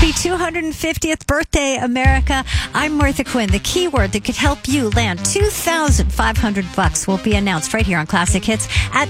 Happy 250th birthday, America. I'm Martha Quinn. The keyword that could help you land $2,500 will be announced right here on Classic Hits at